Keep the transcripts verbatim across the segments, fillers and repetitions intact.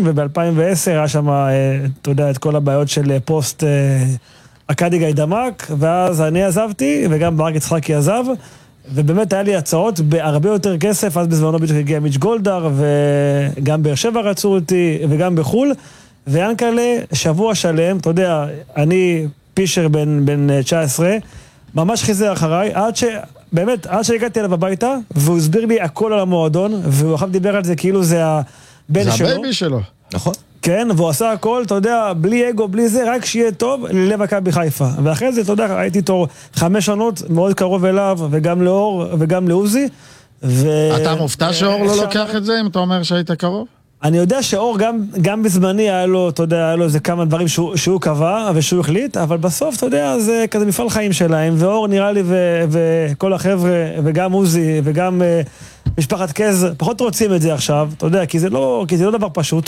וב-אלפיים ועשר היה שם, אתה יודע, את כל הבעיות של פוסט אקדי גיא דמק, ואז אני עזבתי, וגם ברק יצחקי עזב, ובאמת היה לי הצעות בהרבה יותר כסף, אז בזמנו בדיוק הגיע מיץ' גולדהר, וגם באר שבע רצו אותי, וגם בחול, ויאנקלה, שבוע שלם, אתה יודע, אני פישר בן, בן תשע עשרה, ממש חיזר אחריי, עד ש... באמת, עד שהגעתי אליו הביתה, והוא הסביר לי הכל על המועדון, והוא אחר דיבר על זה כאילו זה הבן שלו. זה הבייבי שלו. נכון. כן, והוא עשה הכל, אתה יודע, בלי אגו, בלי זה, רק שיהיה טוב, ללב מכבי חיפה. ואחרי זה, אתה יודע, הייתי איתו חמש שנות, מאוד קרוב אליו, וגם לאור, וגם לעוזי. ו... אתה מופתע שאור לא לוקח את זה, אם אתה אומר שהיית קרוב? אני יודע שאור גם, גם בזמני היה לו, אתה יודע, היה לו איזה כמה דברים שהוא, שהוא קבע ושהוא החליט, אבל בסוף, אתה יודע, זה כזה מפעל חיים שלהם, ואור נראה לי ו, וכל החבר'ה, וגם עוזי, וגם uh, משפחת קז, פחות רוצים את זה עכשיו, אתה יודע, כי זה לא, כי זה לא דבר פשוט,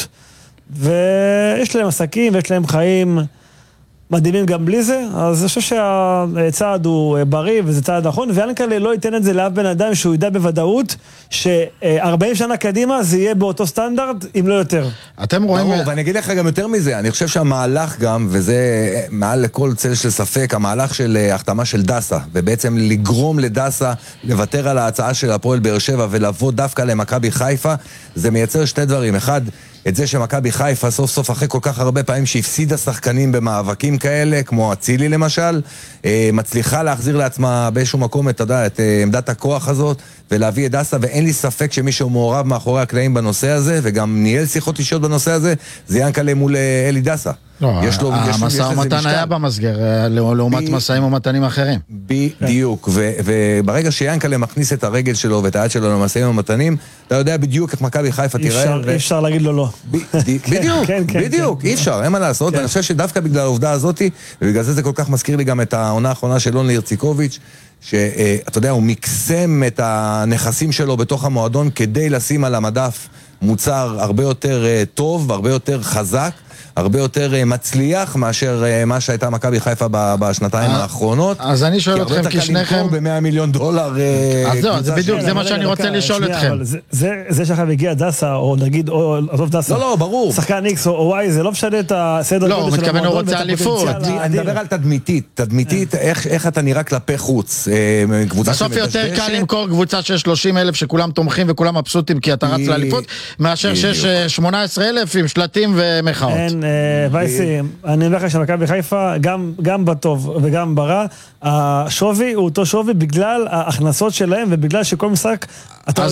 ויש להם עסקים ויש להם חיים מדהימים גם בלי זה, אז אני חושב שהצעד הוא בריא וזה צעד נכון, ויאנקלה לא ייתן את זה לאף בן אדם שהוא ידע בוודאות ש-ארבעים שנה קדימה זה יהיה באותו סטנדרט, אם לא יותר. אתם רואים... ברור, ואני אגיד לך גם יותר מזה, אני חושב שהמהלך גם, וזה מעל לכל צל של ספק, המהלך של החתמה של דסה, ובעצם לגרום לדסה לוותר על ההצעה של הפועל באר שבע ולבוא דווקא למכבי חיפה, זה מייצר שתי דברים. אחד, את זה שמכבי חיפה סוף סוף אחרי כל כך הרבה פעמים שהפסידה שחקנים במאבקים כאלה, כמו אצילי למשל, מצליחה להחזיר לעצמה באיזשהו מקום את, את עמדת הכוח הזאת, ולהביא את דסה, ואין לי ספק שמישהו מעורב מאחורי הקלעים בנושא הזה, וגם ניהל שיחות אישיות בנושא הזה, זה יאנקלה מול אלי דסה. לא, המשא ומתן היה במסגר, לעומת מסעים ומתנים אחרים. בדיוק, וברגע שיאנקלה מכניס את הרגל שלו ואת היד שלו למסעים ומתנים, אתה יודע בדיוק איך מכבי חיפה תראה. אי אפשר להגיד לו לא. בדיוק, בדיוק, אי אפשר, אין מה לעשות, ואני חושב שדווקא בגלל העובדה הזאת, ובגלל זה זה כל כך מזכיר לי גם את העונה האחרונה של לון לירציקוביץ', שאתה יודע, הוא מקסם את הנכסים שלו בתוך המועדון כדי לשים על המדף מוצר הרבה יותר טוב והרבה יותר חזק, הרבה יותר מצליח מאשר מה שהייתה מכבי חיפה בשנתיים האחרונות. אז אני שואל אתכם כשניכם... ב-מאה מיליון דולר... אז זהו, זה בדיוק, זה מה שאני רוצה לשאול אתכם. זה שאחר הגיע דסה, או נגיד, או עזוב דסה. לא, לא, ברור. שחקן איקס או וואי, זה לא משנה את הסדר גודל של המועדון. לא, הוא מתכוון, הוא רוצה אליפות. אני מדבר על תדמיתית. תדמיתית, איך אתה נראה כלפי חוץ. בסוף יותר קל למכור קבוצה של שלושים אלף שכולם תומכים וכולם מבסוטים כי אתה רץ לאליפות, מאשר שיש שמונה עשרה אלף עם שלטים ומחאות. וייסי, אני אומר לך שמכבי בחיפה, גם בטוב וגם ברע, השווי הוא אותו שווי בגלל ההכנסות שלהם ובגלל שכל משחק, אז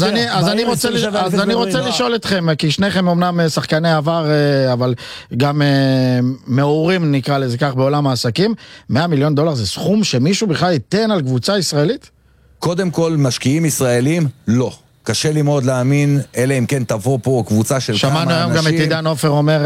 אני רוצה לשאול אתכם, כי שניכם אמנם שחקני עבר, אבל גם מעורים נקרא לזה כך בעולם העסקים, מאה מיליון דולר זה סכום שמישהו בכלל ייתן על קבוצה ישראלית? קודם כל, משקיעים ישראלים, לא. קשה לי מאוד להאמין, אלא אם כן תבוא פה קבוצה של כמה אנשים. שמענו היום גם את עידן עופר אומר,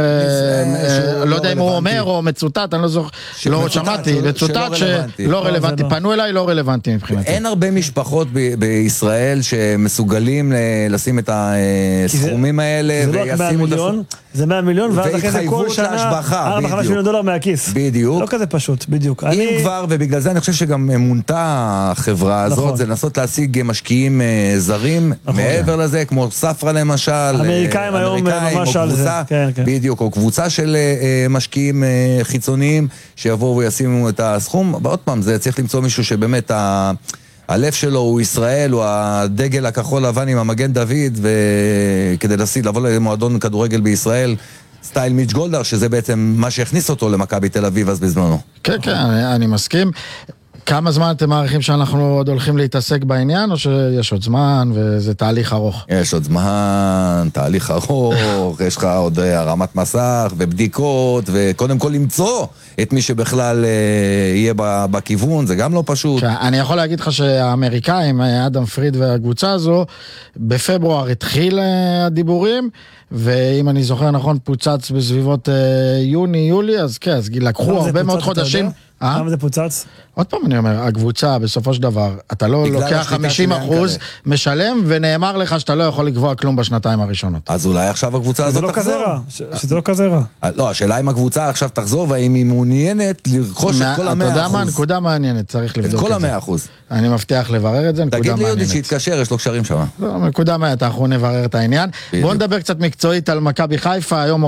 לא יודע אם הוא אומר או מצוטט, אני לא זוכר, לא שמעתי, מצוטט שלא רלוונטי, פנו אליי לא רלוונטי מבחינתי. אין הרבה משפחות בישראל שמסוגלים לשים את הסכומים האלה, זה לא רק מאה מיליון, זה מאה מיליון, ואז אחרי זה כל שנה ארבע חמש מיליון דולר מהכיס. בדיוק. לא כזה פשוט, בדיוק. אם כבר, ובגלל זה אני חושב שגם מונתה החברה הזאת, זה לנסות להשיג משקיעים זרים, מעבר לזה, כמו ספרה למשל, אמריקאים היום ממש על זה, בדיוק, או קבוצה של משקיעים חיצוניים שיבואו וישימו את הסכום, ועוד פעם, זה צריך למצוא מישהו שבאמת הלב שלו הוא ישראל, הוא הדגל הכחול לבן עם המגן דוד, וכדי לבוא למועדון כדורגל בישראל, סטייל מיץ' גולדהר, שזה בעצם מה שהכניס אותו למכבי תל אביב אז בזמנו. כן, כן, אני מסכים. כמה זמן אתם מעריכים שאנחנו עוד הולכים להתעסק בעניין, או שיש עוד זמן וזה תהליך ארוך? יש עוד זמן, תהליך ארוך, יש לך עוד הרמת מסך ובדיקות, וקודם כל למצוא את מי שבכלל יהיה בכיוון, זה גם לא פשוט. אני יכול להגיד לך שהאמריקאים, אדם פריד והקבוצה הזו, בפברואר התחיל הדיבורים, ואם אני זוכר נכון, פוצץ בסביבות יוני-יולי, אז כן, אז לקחו הרבה מאוד חודשים. כמה זה פוצץ? עוד פעם אני אומר, הקבוצה בסופו של דבר, אתה לא לוקח חמישים אחוז, משלם, ונאמר לך שאתה לא יכול לקבוע כלום בשנתיים הראשונות. אז אולי עכשיו הקבוצה הזאת תחזור. שזה לא כזה רע. לא, השאלה אם הקבוצה עכשיו תחזור, והאם היא מעוניינת לרכוש את כל המאה אחוז. אתה יודע מה, נקודה מעניינת, צריך לבדוק את זה. את כל המאה אחוז. אני מבטיח לברר את זה, נקודה מעניינת. תגיד לי יודי שהתקשר, יש לו קשרים שם. לא, נקודה מעניינת, אנחנו נברר את העניין. בואו נדבר קצת מקצועית על מכבי חיפה, היום